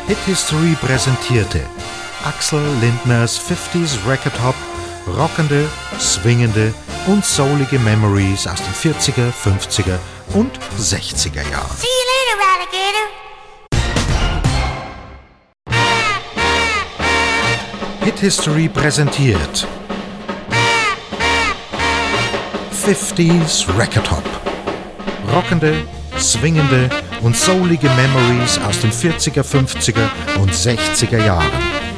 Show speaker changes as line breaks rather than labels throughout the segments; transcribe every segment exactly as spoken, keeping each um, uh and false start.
Hit History präsentierte Axel Lindners fünfziger Record Hop, rockende, swingende und soulige Memories aus den vierziger, fünfziger und sechziger Jahren.
See you later, Alligator.
Hit History präsentiert fünfziger Record Hop, rockende, swingende und soulige Memories aus den vierziger, fünfziger und sechziger Jahren.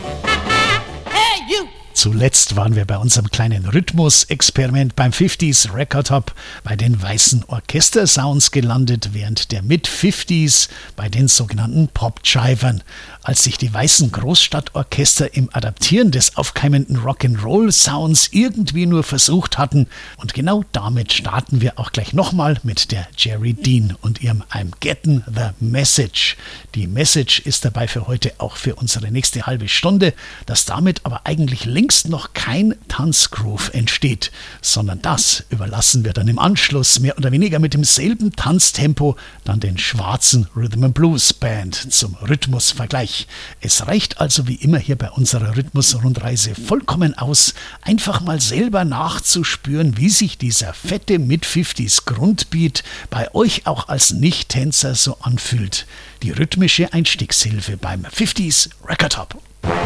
Zuletzt waren wir bei unserem kleinen Rhythmus-Experiment beim fünfziger Record Hop bei den weißen Orchester-Sounds gelandet, während der Mid-fünfziger bei den sogenannten Pop-Jivern. Als sich die weißen Großstadtorchester im Adaptieren des aufkeimenden Rock'n'Roll-Sounds irgendwie nur versucht hatten. Und genau damit starten wir auch gleich nochmal mit der Jerry Dean und ihrem I'm Getting the Message. Die Message ist dabei für heute auch für unsere nächste halbe Stunde, dass damit aber eigentlich längst noch kein Tanzgroove entsteht, sondern das überlassen wir dann im Anschluss mehr oder weniger mit demselben Tanztempo dann den schwarzen Rhythm and Blues Band zum Rhythmusvergleich. Es reicht also wie immer hier bei unserer Rhythmus-Rundreise vollkommen aus, einfach mal selber nachzuspüren, wie sich dieser fette Mid-fünfziger Grundbeat bei euch auch als Nicht-Tänzer so anfühlt. Die rhythmische Einstiegshilfe beim fünfziger Record Hop.